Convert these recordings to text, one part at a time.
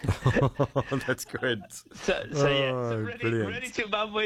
That's good. So Brilliant. ready to mambo.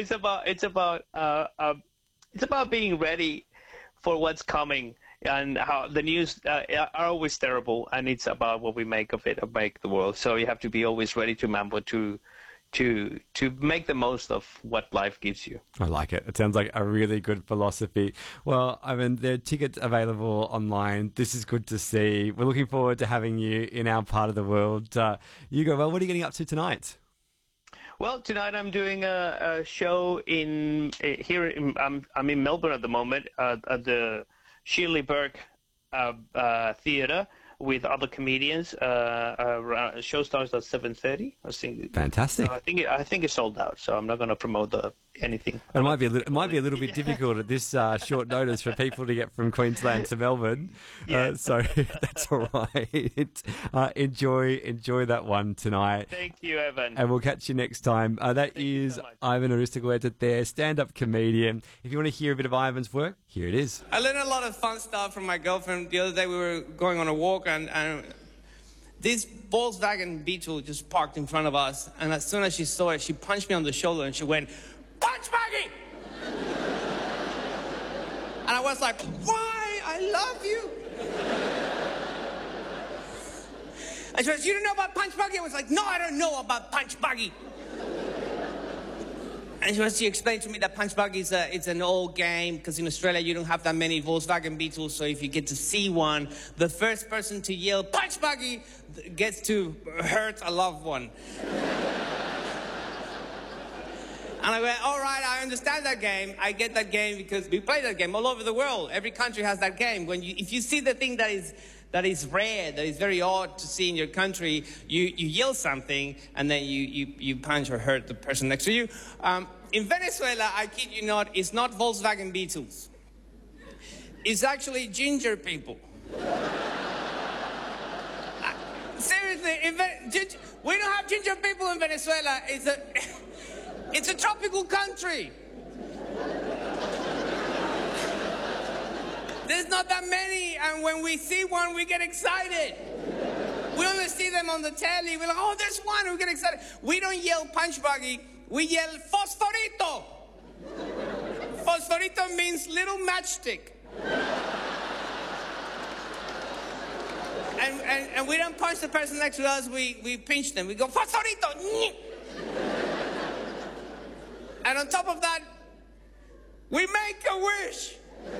It's about being ready for what's coming, and how the news are always terrible, and it's about what we make of it, or make the world. So you have to be always ready to mambo, to make the most of what life gives you. I like it. It sounds like a really good philosophy. Well, I mean, there are tickets available online. This is good to see. We're looking forward to having you in our part of the world. Hugo, well, what are you getting up to tonight? Well, tonight I'm doing a show I'm in Melbourne at the moment at the Shirley Burke Theatre with other comedians. Show starts at 7:30. I think. Fantastic. So I think it's sold out. So I'm not going to promote anything. It might be a little bit difficult at this short notice for people to get from Queensland to Melbourne. Yeah. So that's all right. Enjoy that one tonight. Thank you, Evan. And we'll catch you next time. That is so much. Ivan Aristogueta there, stand-up comedian. If you want to hear a bit of Ivan's work, here it is. I learned a lot of fun stuff from my girlfriend. The other day we were going on a walk and this Volkswagen Beetle just parked in front of us. And as soon as she saw it, she punched me on the shoulder and she went, "Punch buggy!" And I was like, "Why? I love you." And she was, "You don't know about punch buggy?" I was like, "No, I don't know about punch buggy." And she explained to me that punch buggy it's an old game, because in Australia you don't have that many Volkswagen Beetles, so if you get to see one, the first person to yell punch buggy gets to hurt a loved one. And I went, all right, I understand that game. I get that game because we play that game all over the world. Every country has that game. If you see the thing that is rare, that is very odd to see in your country, you yell something and then you punch or hurt the person next to you. In Venezuela, I kid you not, it's not Volkswagen Beetles. It's actually ginger people. Seriously, we don't have ginger people in Venezuela. It's a tropical country. There's not that many, and when we see one, we get excited. We only see them on the telly. We're like, oh, there's one. We get excited. We don't yell punch buggy. We yell fosforito. Fosforito means little matchstick. And we don't punch the person next to us. We pinch them. We go, fosforito. And on top of that, we make a wish.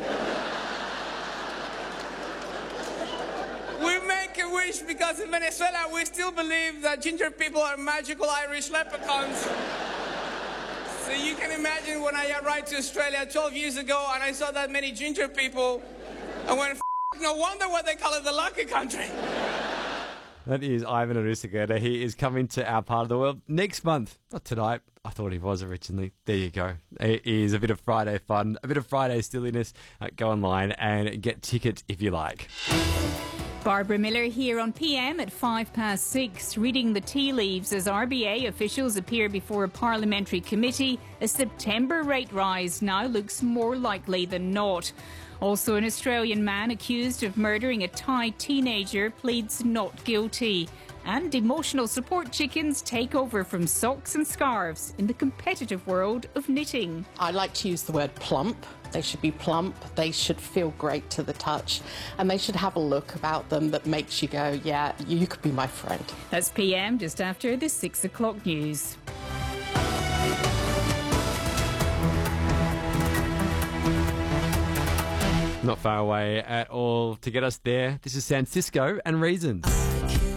We make a wish because in Venezuela we still believe that ginger people are magical Irish leprechauns. So you can imagine when I arrived to Australia 12 years ago and I saw that many ginger people, I went, no wonder why they call it the lucky country. That is Ivan Aristogueta. He is coming to our part of the world next month. Not tonight. I thought he was originally. There you go. It is a bit of Friday fun, a bit of Friday silliness. Go online and get tickets if you like. Barbara Miller here on PM at 6:05, reading the tea leaves as RBA officials appear before a parliamentary committee. A September rate rise now looks more likely than not. Also, an Australian man accused of murdering a Thai teenager pleads not guilty. And emotional support chickens take over from socks and scarves in the competitive world of knitting. I like to use the word plump. They should be plump, they should feel great to the touch, and they should have a look about them that makes you go, yeah, you could be my friend. That's PM just after the 6 o'clock news. Not far away at all to get us there. This is San Cisco and Reasons.